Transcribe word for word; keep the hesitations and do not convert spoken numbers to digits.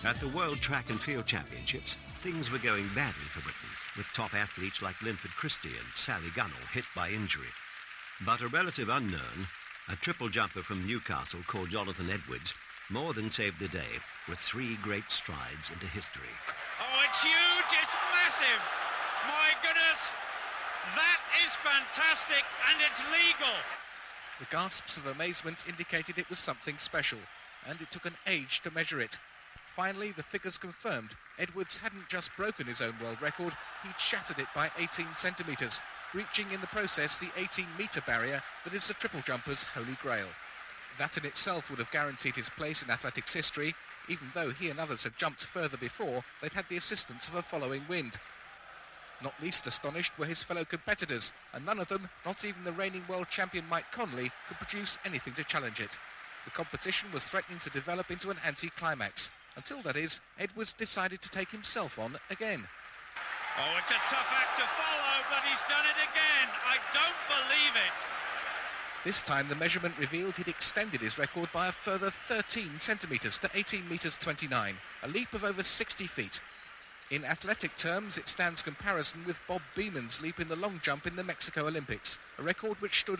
At the World Track and Field Championships, things were going badly for Britain, with top athletes like Linford Christie and Sally Gunnell hit by injury. But a relative unknown, a triple jumper from Newcastle called Jonathan Edwards, more than saved the day with three great strides into history. Oh, it's huge, it's massive! My goodness, that is fantastic, and it's legal! The gasps of amazement indicated it was something special, and it took an age to measure it. Finally, the figures confirmed Edwards hadn't just broken his own world record, he'd shattered it by eighteen centimetres, reaching in the process the eighteen metre barrier that is the triple jumper's holy grail. That in itself would have guaranteed his place in athletics history, even though he and others had jumped further before they'd had the assistance of a following wind. Not least astonished were his fellow competitors, and none of them, not even the reigning world champion Mike Connolly, could produce anything to challenge it. The competition was threatening to develop into an anti-climax. Until, that is, Edwards decided to take himself on again. Oh, it's a tough act to follow, but he's done it again. I don't believe it. This time the measurement revealed he'd extended his record by a further thirteen centimetres to eighteen metres twenty-nine, a leap of over sixty feet. In athletic terms, it stands comparison with Bob Beeman's leap in the long jump in the Mexico Olympics, a record which stood